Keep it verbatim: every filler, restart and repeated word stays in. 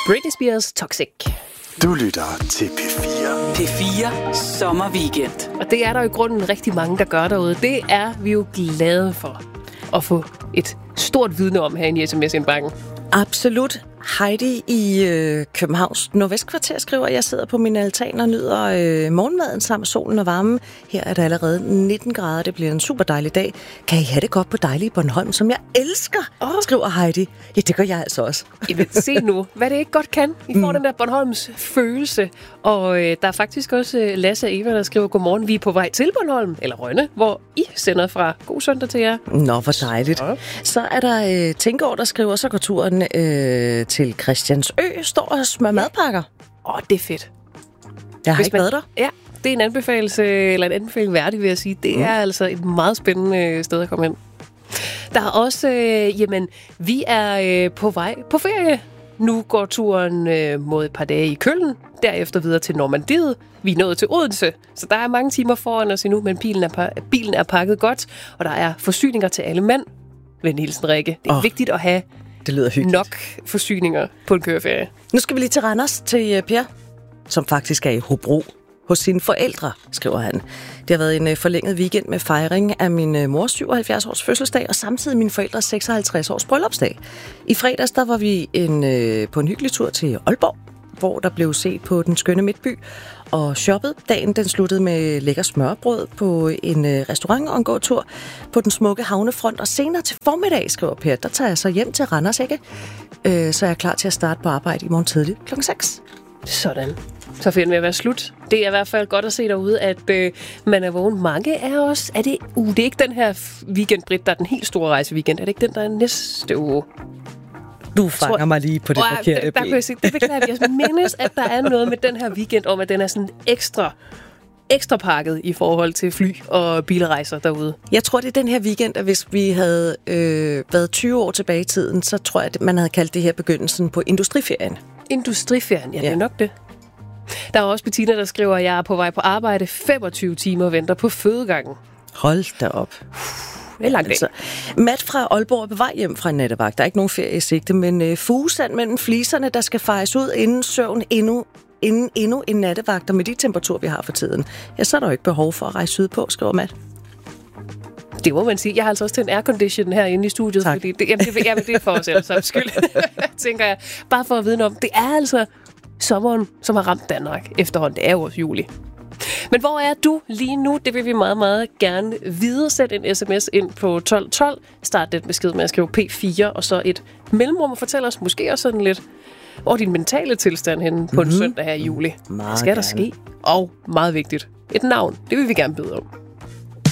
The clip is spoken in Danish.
Britney Spears Toxic. Du lytter til P fire. P fire Sommerweekend. Og det er der jo i grunden rigtig mange, der gør derude. Det er vi jo glade for at få et stort vidne om herinde i sms-indbakken. Absolut. Heidi i øh, Københavns Nordvestkvarter skriver, at jeg sidder på min altan og nyder øh, morgenmaden sammen med solen og varmen. Her er der allerede nitten grader. Det bliver en super dejlig dag. Kan I have det godt på dejlige Bornholm, som jeg elsker, oh. skriver Heidi. Ja, det gør jeg altså også. Jamen, se nu, hvad det ikke godt kan. I får mm. den der Bornholms følelse. Og øh, der er faktisk også øh, Lasse og Eva, der skriver, godmorgen, vi er på vej til Bornholm, eller Rønne, hvor I sender fra. God søndag til jer. Nå, hvor dejligt. Ja. Så er der øh, Tænkeår, der skriver, så går turen øh, til Christiansø, står og smør madpakker. Åh, oh, det er fedt. Jeg har Hvis ikke man, været der. Ja, det er en anbefalelse, eller en anbefaling værdig, vil jeg sige. Det mm. er altså et meget spændende sted at komme ind. Der er også, øh, jamen, vi er øh, på vej på ferie. Nu går turen øh, mod et par dage i Køln, derefter videre til Normandiet. Vi er nået til Odense, så der er mange timer foran os endnu, men bilen er, bilen er pakket godt, og der er forsyninger til alle mand. Ven hilsen, Rikke. Det er oh, vigtigt at have det lyder hyggeligt. Nok forsyninger på en køreferie. Nu skal vi lige til Randers, til Per, som faktisk er i Hobro hos sine forældre, skriver han. Det har været en forlænget weekend med fejring af min mors syvoghalvfjerds års fødselsdag, og samtidig min forældres seksoghalvtreds års bryllupsdag. I fredags der var vi en, øh, på en hyggelig tur til Aalborg, hvor der blev set på den skønne midtby og shoppet. Dagen den sluttede med lækker smørbrød på en øh, restaurant og en gåtur på den smukke havnefront. Og senere til formiddag, skriver Per, der tager jeg så hjem til Randers, ikke? Øh, så er jeg klar til at starte på arbejde i morgen tidlig klokken seks. Sådan. Så finder vi at være slut. Det er i hvert fald godt at se derude, at øh, man er vågen. Mange af os. Er det, uh, det er ikke den her weekend, Britt, der er den helt store rejseweekend. Er det ikke den, der er næste uge? Du fanger tror, mig lige på det oh, forkerte der, der kan jeg sige, det beklager jeg. Jeg mindes, at der er noget med den her weekend om, at den er sådan ekstra, ekstra pakket i forhold til fly og bilrejser derude. Jeg tror, det er den her weekend, at hvis vi havde øh, været tyve år tilbage i tiden, så tror jeg, at man havde kaldt det her begyndelsen på industriferien. Industriferien, ja, ja. Det er nok det. Der er også Bettina, der skriver, at jeg er på vej på arbejde femogtyve timer og venter på fødegangen. Hold da op. Det er langt altså, Matt fra Aalborg er på vej hjem fra en nattevagt. Der er ikke nogen ferie i sigte, men øh, fugesand mellem fliserne, der skal fejes ud inden søvn endnu, inden endnu en nattevagt, og med de temperaturer, vi har for tiden. Ja, så er der jo ikke behov for at rejse sydpå, skriver Matt. Det må man sige. Jeg har altså også til en aircondition herinde i studiet, tak. Fordi det, jamen, det, jamen, det er for os alle sammen skyld, tænker jeg. Bare for at vide om, det er altså sommeren, som har ramt Danmark efterhånden. Det er jo også juli. Men hvor er du lige nu? Det vil vi meget, meget gerne vide. Sæt en sms ind på tolv tolv. Start den besked med at skrive P fire, og så et mellemrum og fortæl os måske også sådan lidt, hvor din mentale tilstand henne på mm-hmm. en søndag her i juli. Hvad skal der ske? Og meget vigtigt, et navn. Det vil vi gerne bede om.